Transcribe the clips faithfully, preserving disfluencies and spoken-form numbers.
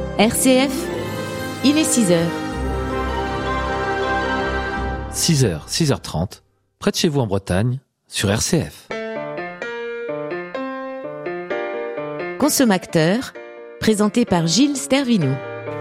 R C F, il est six heures. six heures, six heures trente, près de chez vous en Bretagne, sur R C F. Consomacteur, présenté par Gilles Stervinou.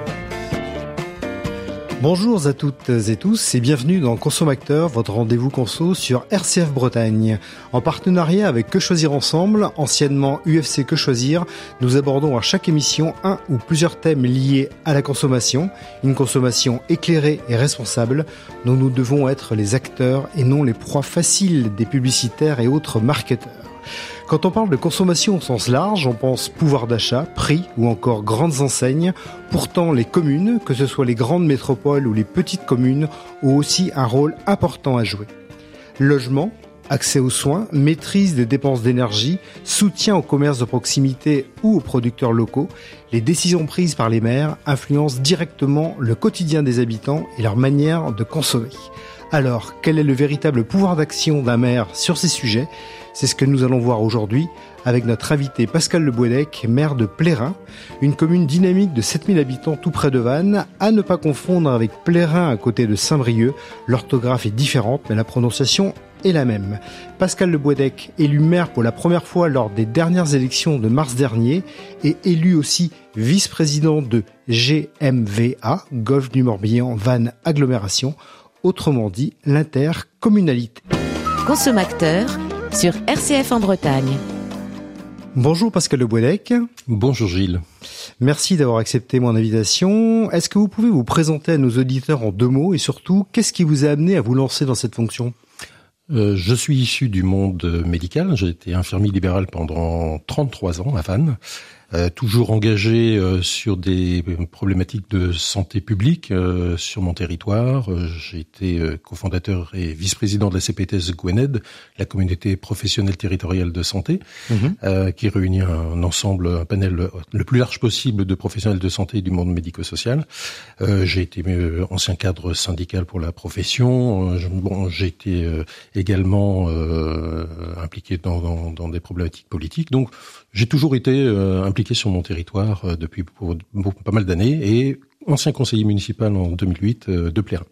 Bonjour à toutes et tous et bienvenue dans Consomacteur, votre rendez-vous conso sur R C F Bretagne. En partenariat avec Que Choisir Ensemble, anciennement U F C Que Choisir, nous abordons à chaque émission un ou plusieurs thèmes liés à la consommation, une consommation éclairée et responsable, dont nous devons être les acteurs et non les proies faciles des publicitaires et autres marketeurs. Quand on parle de consommation au sens large, on pense pouvoir d'achat, prix ou encore grandes enseignes. Pourtant, les communes, que ce soit les grandes métropoles ou les petites communes, ont aussi un rôle important à jouer. Logement, accès aux soins, maîtrise des dépenses d'énergie, soutien au commerce de proximité ou aux producteurs locaux, les décisions prises par les maires influencent directement le quotidien des habitants et leur manière de consommer. Alors, quel est le véritable pouvoir d'action d'un maire sur ces sujets ? C'est ce que nous allons voir aujourd'hui avec notre invité Pascal Le Bouedec, maire de Plérin, une commune dynamique de sept mille habitants tout près de Vannes, à ne pas confondre avec Plérin à côté de Saint-Brieuc. L'orthographe est différente, mais la prononciation est la même. Pascal Le Bouedec, élu maire pour la première fois lors des dernières élections de mars dernier, et élu aussi vice-président de G M V A, Golfe du Morbihan, Vannes Agglomération, autrement dit l'intercommunalité. Consomacteur sur R C F en Bretagne. Bonjour Pascal Le Bouedec. Bonjour Gilles. Merci d'avoir accepté mon invitation. Est-ce que vous pouvez vous présenter à nos auditeurs en deux mots et surtout, qu'est-ce qui vous a amené à vous lancer dans cette fonction ? euh, Je suis issu du monde médical. J'ai été infirmier libéral pendant trente-trois ans à Vannes. Euh, toujours engagé euh, sur des problématiques de santé publique euh, sur mon territoire. Euh, j'ai été euh, cofondateur et vice-président de la C P T S Gwened, la communauté professionnelle territoriale de santé, mmh. euh, qui réunit un ensemble, un panel le plus large possible de professionnels de santé du monde médico-social. Euh, j'ai été euh, ancien cadre syndical pour la profession. Euh, je, bon, j'ai été euh, également euh, impliqué dans, dans, dans des problématiques politiques. Donc, j'ai toujours été euh, impliqué sur mon territoire euh, depuis pour, pour pas mal d'années et ancien conseiller municipal en deux mille huit euh, de Plérin.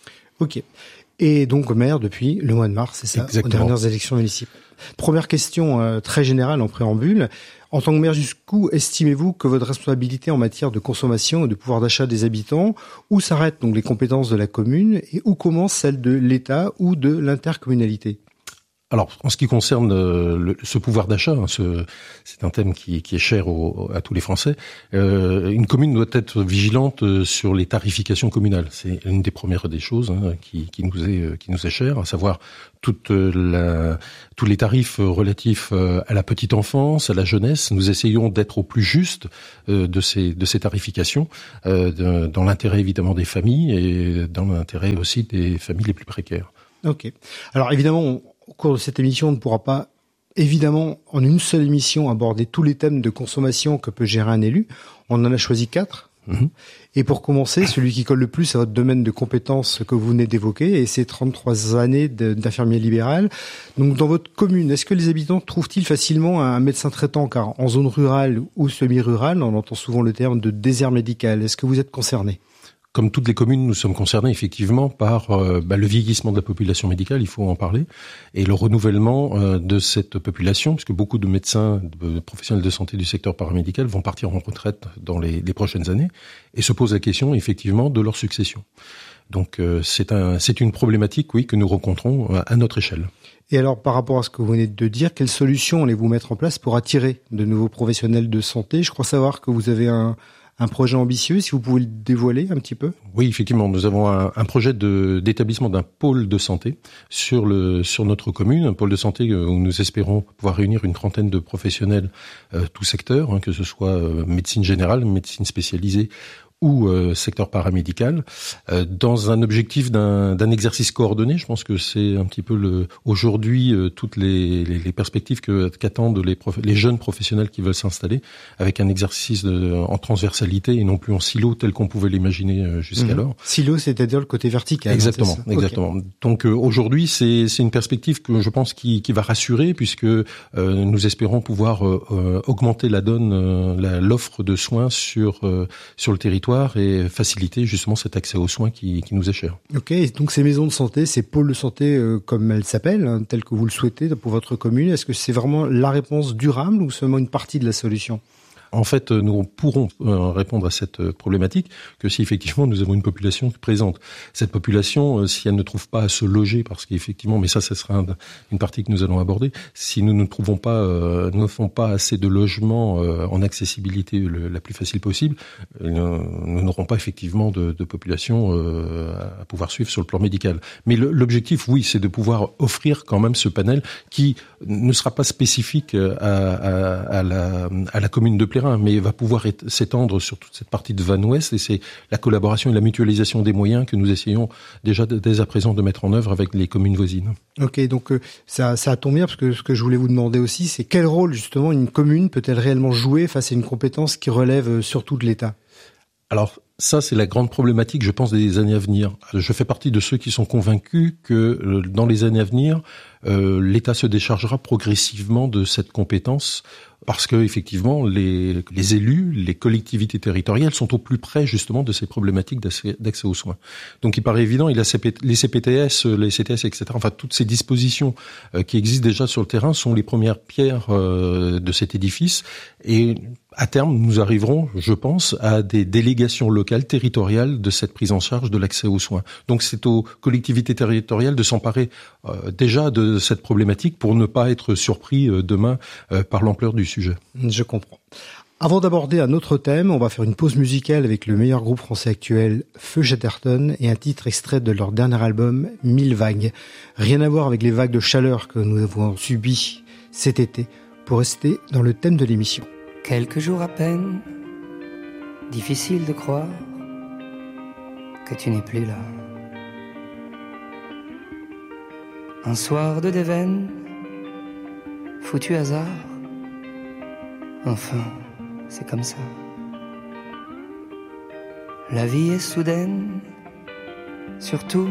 Ok. Et donc maire depuis le mois de mars, c'est ça, Exactement. Aux dernières élections municipales. Première question euh, très générale en préambule. En tant que maire, jusqu'où estimez-vous que votre responsabilité en matière de consommation et de pouvoir d'achat des habitants, où s'arrêtent donc les compétences de la commune et où commence celle de l'État ou de l'intercommunalité ? Alors, en ce qui concerne euh, le, ce pouvoir d'achat, hein, ce, c'est un thème qui, qui est cher au, à tous les Français. Euh, une commune doit être vigilante sur les tarifications communales. C'est une des premières des choses hein, qui, qui nous est qui nous est chère, à savoir toute la, tous les tarifs relatifs à la petite enfance, à la jeunesse. Nous essayons d'être au plus juste euh, de ces de ces tarifications, euh, de, dans l'intérêt évidemment des familles et dans l'intérêt aussi des familles les plus précaires. Ok. Alors évidemment, on Au cours de cette émission, on ne pourra pas, évidemment, en une seule émission, aborder tous les thèmes de consommation que peut gérer un élu. On en a choisi quatre. Mmh. Et pour commencer, celui qui colle le plus à votre domaine de compétences que vous venez d'évoquer, et c'est trente-trois années de, d'infirmier libéral. Donc, dans votre commune, est-ce que les habitants trouvent-ils facilement un médecin traitant ? Car en zone rurale ou semi-rurale, on entend souvent le terme de désert médical. Est-ce que vous êtes concerné ? Comme toutes les communes, nous sommes concernés effectivement par euh, bah, le vieillissement de la population médicale, il faut en parler, et le renouvellement euh, de cette population, puisque beaucoup de médecins, de professionnels de santé du secteur paramédical vont partir en retraite dans les, les prochaines années, et se pose la question effectivement de leur succession. Donc euh, c'est, un, c'est une problématique, oui, que nous rencontrons à, à notre échelle. Et alors, par rapport à ce que vous venez de dire, quelles solutions allez-vous mettre en place pour attirer de nouveaux professionnels de santé ? Je crois savoir que vous avez un... un projet ambitieux, si vous pouvez le dévoiler un petit peu ? Oui, effectivement, nous avons un, un projet de, d'établissement d'un pôle de santé sur le sur notre commune, un pôle de santé où nous espérons pouvoir réunir une trentaine de professionnels, euh, tout secteur, hein, que ce soit euh, médecine générale, médecine spécialisée ou euh, secteur paramédical, euh, dans un objectif d'un, d'un exercice coordonné. Je pense que c'est un petit peu le aujourd'hui euh, toutes les, les, les perspectives que, qu'attendent les, prof, les jeunes professionnels qui veulent s'installer, avec un exercice de, en transversalité et non plus en silo tel qu'on pouvait l'imaginer euh, jusqu'alors. Mmh. Silo, c'est-à-dire le côté vertical. Exactement, hein, exactement. Okay. Donc euh, aujourd'hui, c'est, c'est une perspective que je pense qui, qui va rassurer, puisque euh, nous espérons pouvoir euh, euh, augmenter la donne, euh, la, l'offre de soins sur euh, sur le territoire et faciliter justement cet accès aux soins qui, qui nous est cher. Ok, donc ces maisons de santé, ces pôles de santé euh, comme elles s'appellent, hein, telles que vous le souhaitez pour votre commune, est-ce que c'est vraiment la réponse durable ou seulement une partie de la solution ? En fait, nous pourrons répondre à cette problématique que si effectivement nous avons une population présente. Cette population, si elle ne trouve pas à se loger, parce qu'effectivement, mais ça, ce sera une partie que nous allons aborder, si nous ne trouvons pas, euh, nous ne faisons pas assez de logements euh, en accessibilité le, la plus facile possible, euh, nous n'aurons pas effectivement de, de population euh, à pouvoir suivre sur le plan médical. Mais le, l'objectif, oui, c'est de pouvoir offrir quand même ce panel qui ne sera pas spécifique à, à, à, la, à la commune de Plérin, mais va pouvoir être, s'étendre sur toute cette partie de Vannes Ouest, et c'est la collaboration et la mutualisation des moyens que nous essayons déjà dès à présent de mettre en œuvre avec les communes voisines. Ok, donc euh, ça, ça tombe bien, parce que ce que je voulais vous demander aussi, c'est quel rôle justement une commune peut-elle réellement jouer face à une compétence qui relève surtout de l'État ? Alors, ça, c'est la grande problématique, je pense, des années à venir. Je fais partie de ceux qui sont convaincus que euh, dans les années à venir, euh, l'État se déchargera progressivement de cette compétence, parce que effectivement, les, les élus, les collectivités territoriales sont au plus près justement de ces problématiques d'accès, d'accès aux soins. Donc, il paraît évident, il y a les C P T S, les C T S, et cetera. Enfin, toutes ces dispositions euh, qui existent déjà sur le terrain sont les premières pierres euh, de cet édifice. Et à terme, nous arriverons, je pense, à des délégations locales, territoriales de cette prise en charge de l'accès aux soins. Donc, c'est aux collectivités territoriales de s'emparer euh, déjà de cette problématique pour ne pas être surpris euh, demain euh, par l'ampleur du sujet. Je comprends. Avant d'aborder un autre thème, on va faire une pause musicale avec le meilleur groupe français actuel, Feu Chatterton, et un titre extrait de leur dernier album, Mille Vagues. Rien à voir avec les vagues de chaleur que nous avons subies cet été, pour rester dans le thème de l'émission. Quelques jours à peine, difficile de croire que tu n'es plus là. Un soir de Dévène, foutu hasard, enfin, c'est comme ça. La vie est soudaine, surtout